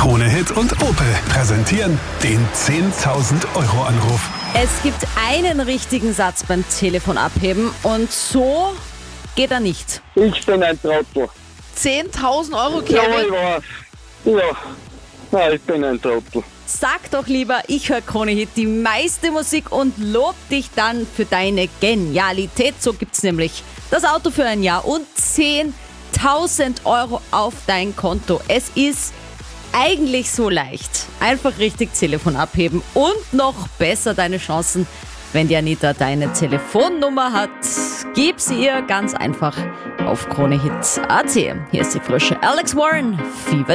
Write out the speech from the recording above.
Krone Hit und Opel präsentieren den 10.000 Euro Anruf. Es gibt einen richtigen Satz beim Telefon abheben und so geht er nicht. Ich bin ein Trottel. 10.000 Euro, Ja, Kevin. ich weiß. Ja, ich bin ein Trottel. Sag doch lieber, ich höre Krone Hit, die meiste Musik und lob dich dann für deine Genialität. So gibt's nämlich das Auto für ein Jahr und 10.000 Euro auf dein Konto. Es ist eigentlich so leicht. Einfach richtig Telefon abheben und noch besser deine Chancen, wenn die Anita deine Telefonnummer hat. Gib sie ihr ganz einfach auf kronehit.at. Hier ist die frische Alex Warren, Fever